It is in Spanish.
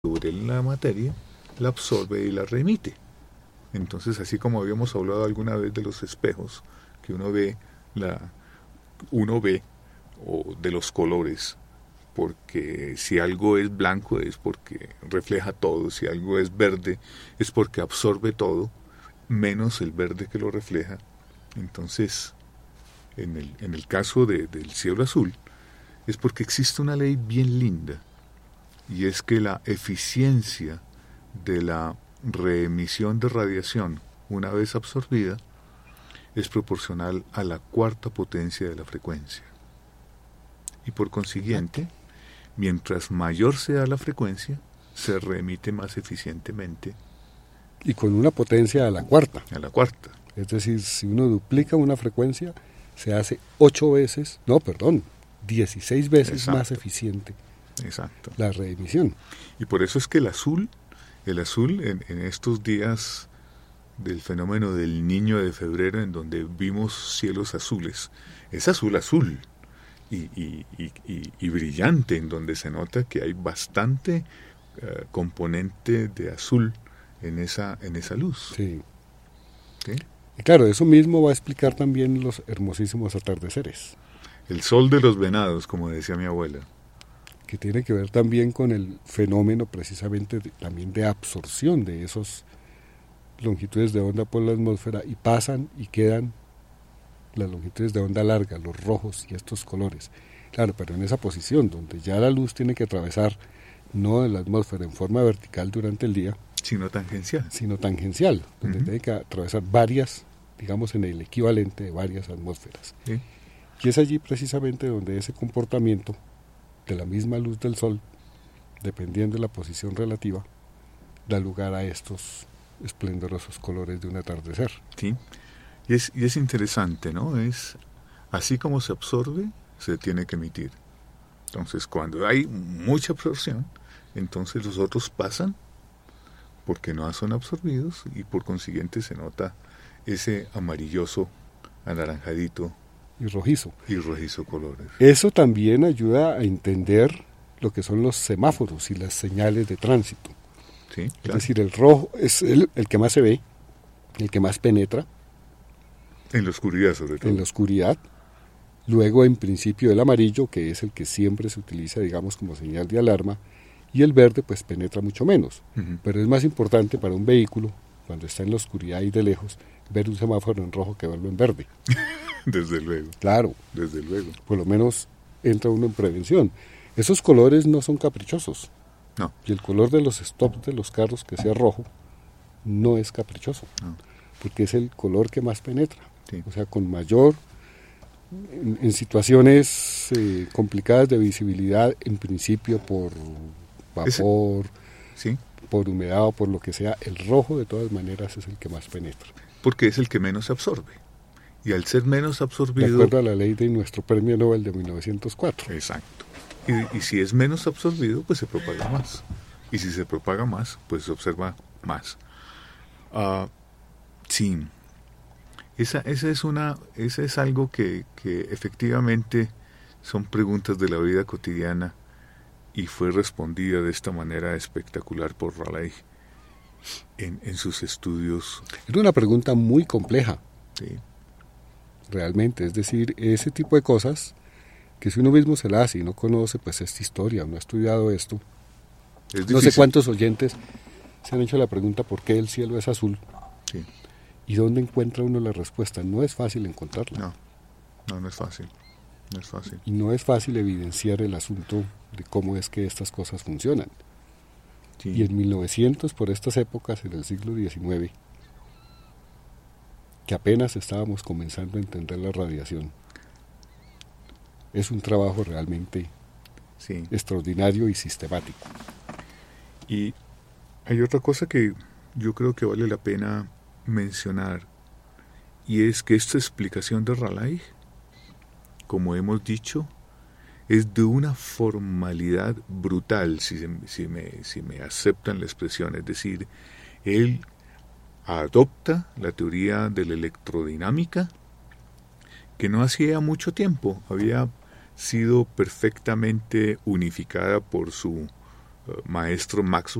sobre la materia, la absorbe y la remite. Entonces, así como habíamos hablado alguna vez de los espejos, que uno ve o de los colores, porque si algo es blanco es porque refleja todo, si algo es verde es porque absorbe todo, menos el verde que lo refleja. Entonces, en el caso del cielo azul, es porque existe una ley bien linda, y es que la eficiencia de la reemisión de radiación una vez absorbida es proporcional a la cuarta potencia de la frecuencia. Y por consiguiente, mientras mayor sea la frecuencia, se reemite más eficientemente. Y con una potencia a la cuarta. A la cuarta. Es decir, si uno duplica una frecuencia, se hace 16 veces Exacto. más eficiente. Exacto. La reemisión. Y por eso es que el azul en estos días del fenómeno del Niño de febrero, en donde vimos cielos azules, es azul y brillante, en donde se nota que hay bastante componente de azul en esa luz. Sí. ¿Sí? Y claro, eso mismo va a explicar también los hermosísimos atardeceres. El sol de los venados, como decía mi abuela. Que tiene que ver también con el fenómeno precisamente también de absorción de esas longitudes de onda por la atmósfera, y pasan y quedan las longitudes de onda larga, los rojos y estos colores. Claro, pero en esa posición donde ya la luz tiene que atravesar no en la atmósfera en forma vertical durante el día, sino tangencial, donde tiene que atravesar varias, digamos en el equivalente de varias atmósferas. ¿Sí? Y es allí precisamente donde ese comportamiento de la misma luz del sol, dependiendo de la posición relativa, da lugar a estos esplendorosos colores de un atardecer. Sí, y es interesante, ¿no? Es así como se absorbe, se tiene que emitir. Entonces, cuando hay mucha absorción, entonces los otros pasan porque no son absorbidos, y por consiguiente se nota ese amarilloso, anaranjadito y rojizo colores. Eso también ayuda a entender lo que son los semáforos y las señales de tránsito. Sí, claro. Es decir, el rojo es el que más se ve, el que más penetra. En la oscuridad, sobre todo. En la oscuridad. Luego, en principio, el amarillo, que es el que siempre se utiliza, digamos, como señal de alarma, y el verde, pues, penetra mucho menos. Uh-huh. Pero es más importante para un vehículo, cuando está en la oscuridad y de lejos, ver un semáforo en rojo que verlo en verde. Desde luego. Claro. Desde luego. Por lo menos entra uno en prevención. Esos colores no son caprichosos. No. Y el color de los stops de los carros, que sea rojo, no es caprichoso. No. Porque es el color que más penetra. Sí. O sea, con mayor, en situaciones complicadas de visibilidad, en principio por vapor, ¿sí? por humedad o por lo que sea, el rojo de todas maneras es el que más penetra. Porque es el que menos absorbe. Y al ser menos absorbido... De acuerdo a la ley de nuestro premio Nobel de 1904. Exacto. Y si es menos absorbido, pues se propaga más. Y si se propaga más, pues se observa más. Sí. Esa es algo que efectivamente son preguntas de la vida cotidiana, y fue respondida de esta manera espectacular por Raleigh en sus estudios. Es una pregunta muy compleja. Sí. Realmente, es decir, ese tipo de cosas que si uno mismo se la hace y no conoce pues esta historia, no ha estudiado esto. No sé cuántos oyentes se han hecho la pregunta ¿por qué el cielo es azul? Sí. ¿Y dónde encuentra uno la respuesta? No es fácil encontrarla. No es fácil. No es fácil. Y no es fácil evidenciar el asunto de cómo es que estas cosas funcionan. Sí. Y en 1900, por estas épocas, en el siglo XIX, que apenas estábamos comenzando a entender la radiación, es un trabajo realmente extraordinario y sistemático. Y hay otra cosa que yo creo que vale la pena mencionar, y es que esta explicación de Raleigh, como hemos dicho, es de una formalidad brutal, si me aceptan la expresión. Es decir, él adopta la teoría de la electrodinámica, que no hacía mucho tiempo había sido perfectamente unificada por su maestro Maxwell